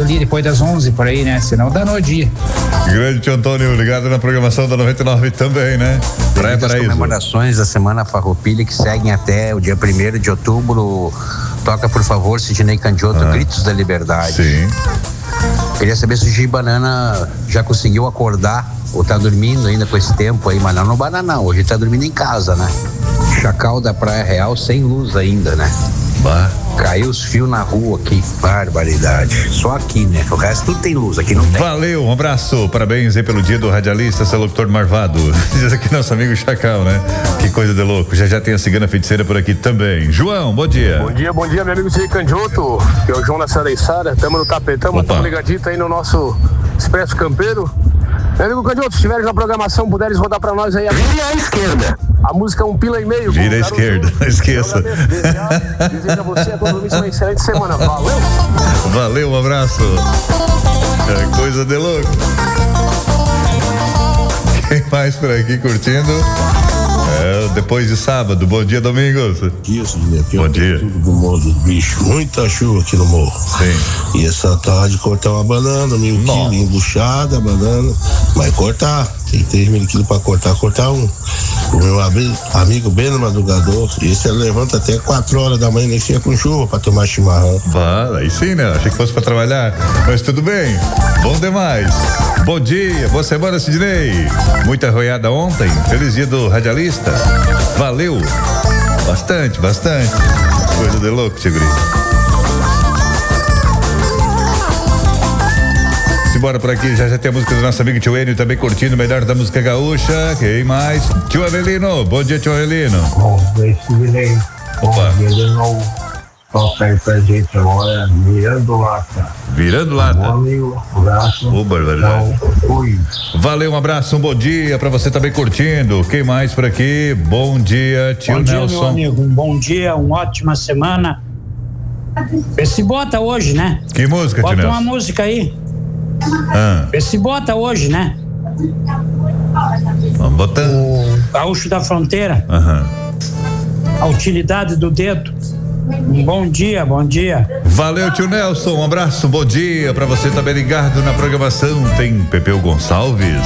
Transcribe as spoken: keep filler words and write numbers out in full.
ali depois das onze por aí, né? Senão dá no dia. Grande tio Antônio, ligado na programação da noventa e nove também, né? Praia Paraíso. As comemorações da Semana Farroupilha que seguem até o dia primeiro de outubro. Toca, por favor, Sidney Candiotto, ah, Gritos da Liberdade. Sim. Queria saber se o Gi Banana já conseguiu acordar ou tá dormindo ainda com esse tempo aí, mas não no Bananão, hoje tá dormindo em casa, né? Chacal da Praia Real sem luz ainda, né? Bah. Caiu os fios na rua aqui, barbaridade. Só aqui, né? O resto tudo tem luz, aqui não tem. Valeu, um abraço, parabéns aí pelo dia do radialista, seu locutor marvado. Diz aqui nosso amigo Chacal, né? Que coisa de louco, já já tem a cigana feiticeira por aqui também. João, bom dia. Bom dia, bom dia, meu amigo Sidney Candiotto, que é o João da Saraissara, tamo no tapetão, tamo ligadito aí no nosso Expresso Campeiro. Meu amigo Candiotto, se tiveres na programação, puderes rodar pra nós aí. Vire à esquerda. A música é um pila e meio. Vira à esquerda, não esqueça. Desejo a você e a todos uma excelente semana. Valeu. Valeu, um abraço. É coisa de louco. Quem mais por aqui curtindo? É, depois de sábado. Bom dia, Domingos. Isso, aqui bom dia. Tudo do morro do bicho. Muita chuva aqui no morro. Sim. E essa tarde cortar uma banana, meio quilo, embuchada a banana. Mas cortar. Tem três mil quilos pra cortar, cortar um. O meu amigo bem no madrugador, esse levanta até quatro horas da manhã, nem fica com chuva pra tomar chimarrão. Vá, aí sim, né? Achei que fosse pra trabalhar. Mas tudo bem. Bom demais. Bom dia, boa semana, Sidney. Muita arroiada ontem. Feliz dia do radialista. Valeu. Bastante, bastante. Coisa de louco, Tigre. Simbora por aqui, já já tem a música do nosso amigo Tio Enio também curtindo o melhor da música gaúcha. Quem mais? Tio Avelino, bom dia, Tio Avelino. Bom dia, Sidney. Bom dia de novo. Toca aí pra gente agora, Virando Lata. Virando Lata. Bom amigo, um abraço. Ô, barbaridade. Fui. Valeu, um abraço, um bom dia pra você também curtindo. Quem mais por aqui? Bom dia, Tio bom dia, Nelson. Meu amigo, um bom dia, uma ótima semana. Vê se bota hoje, né? Que música, bota Tio Nelson? Bota uma música aí. Ah. Vê se bota hoje, né? Vamos botando. O Gaúcho da Fronteira. Aham. A utilidade do dedo. Um bom dia, bom dia. Valeu, Tio Nelson, um abraço, bom dia pra você também ligado na programação. Tem Pepeu Gonçalves.